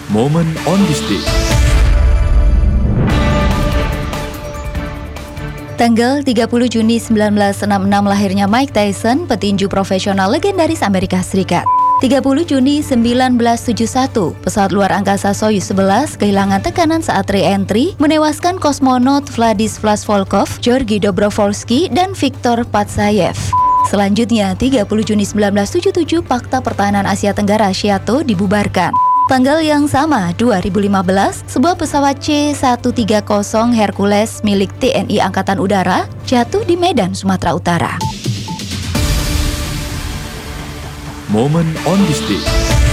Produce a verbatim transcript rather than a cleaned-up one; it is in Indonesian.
Moment on this day. Tanggal tiga puluh Juni seribu sembilan ratus enam puluh enam lahirnya Mike Tyson, petinju profesional legendaris Amerika Serikat. tiga puluh Juni seribu sembilan ratus tujuh puluh satu, pesawat luar angkasa Soyuz sebelas kehilangan tekanan saat re-entry, menewaskan kosmonot Vladisław Volkov, Georgi Dobrovolsky, dan Viktor Patsayev. Selanjutnya, tiga puluh Juni seribu sembilan ratus tujuh puluh tujuh, Pakta Pertahanan Asia Tenggara SEATO dibubarkan. Tanggal yang sama, dua ribu lima belas, sebuah pesawat C seratus tiga puluh Hercules milik T N I Angkatan Udara jatuh di Medan, Sumatera Utara. Moment on this day.